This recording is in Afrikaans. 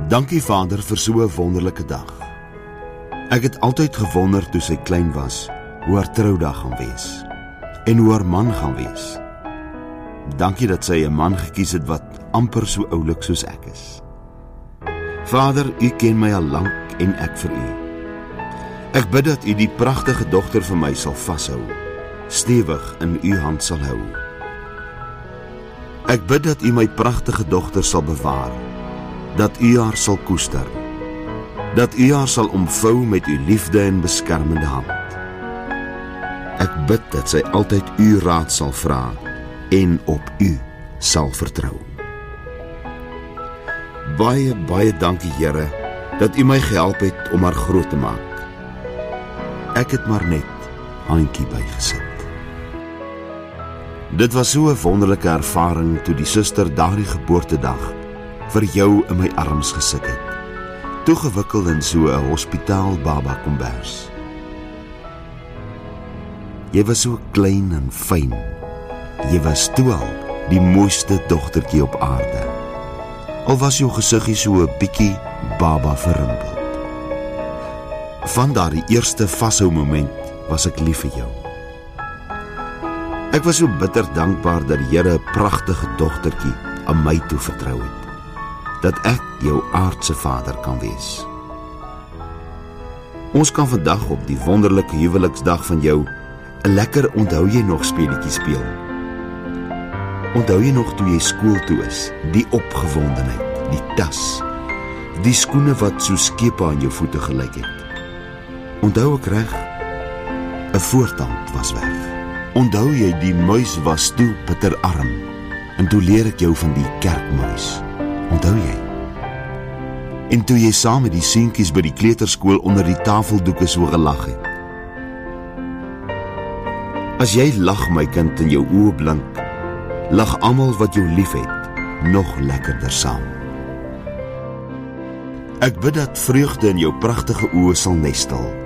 Dankie Vader vir so 'n wonderlike dag. Ek het altyd gewonder toe sy klein was, hoe haar troudag gaan wees, en hoe haar man gaan wees. Dankie dat sy 'n man gekies het wat amper so oulik soos ek is. Vader, U ken my al lank en ek vir U. Ek bid dat U die pragtige dogter vir my sal vashou, stewig in U hand sal hou. Ek bid dat U my pragtige dogter sal bewaar, dat U haar sal koester, dat U haar sal omvou met U liefde en beskermende hand. Ek bid dat sy altyd U raad sal vra en op U sal vertrou. Baie, baie dankie Here, dat U my gehelp het om haar groot te maak. Ek het maar net handjie bygesit. Dit was so 'n wonderlike ervaring toe die suster daardie geboortedag vir jou in my arms gesit het, toegewikkeld in so 'n hospitaal baba kombers. Jy was so klein en fyn. Jy was toe al die mooiste dogtertjie op aarde. Al was jou gesiggie so 'n bietjie baba verrimpeld. Van daardie eerste vashou moment was ek lief vir jou. Ek was so bitter dankbaar dat die Here 'n pragtige dogtertjie aan my toe vertrou het, dat ek jou aardse vader kan wees. Ons kan vandag op die wonderlike huweliksdag van jou 'n lekker onthou jy nog speletjie speel. Onthou jy nog toe jy skool toe is, die opgewondenheid, die tas, die skoene wat so skepe aan jou voete gelyk het. Onthou ek reg? 'n voortand was weg. Onthou jy die muis was toe bitterarm, en toe leer ek jou van die kerkmuis. Onthou jy? En toe jy saam met die seentjies by die kleuterskool onder die tafeldoeke so gelag het. As jy lag my kind in jou oë blink, lag almal wat jou lief het, nog lekkerder saam. Ek bid dat vreugde in jou pragtige oë sal nestel,